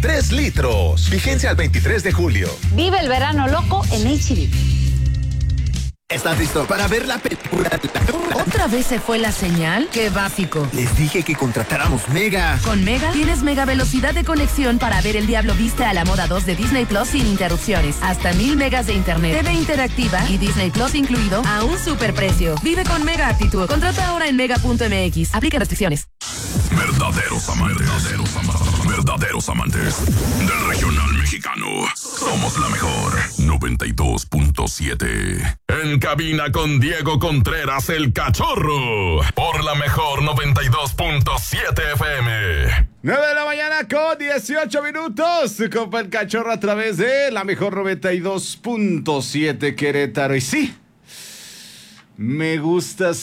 3 litros. Vigencia al 23 de julio. Vive el verano loco en H-E-B. ¿Estás listo para ver la película? ¿Otra vez se fue la señal? ¡Qué básico! Les dije que contratáramos Mega. Con Mega tienes mega velocidad de conexión para ver El Diablo Viste a la Moda 2 de Disney Plus sin interrupciones. Hasta 1000 megas de internet, TV interactiva y Disney Plus incluido a un superprecio. Vive con Mega Actitud. Contrata ahora en mega.mx. Aplica restricciones. Verdaderos amantes del regional mexicano. Somos la mejor 92.7. En cabina con Diego Contreras, el Cachorro. Por la mejor 92.7 FM. 9 de la mañana con 18 minutos. Su compa el Cachorro a través de la mejor 92.7 Querétaro. Y sí, me gustas